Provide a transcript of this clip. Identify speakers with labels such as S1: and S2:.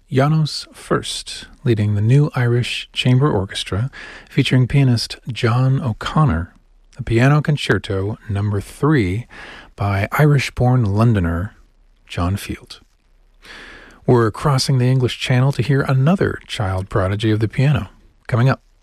S1: János Fürst, leading the New Irish Chamber Orchestra, featuring pianist John O'Connor, the Piano Concerto No. 3 by Irish-born Londoner John Field. We're crossing the English Channel to hear another child prodigy of the piano, coming up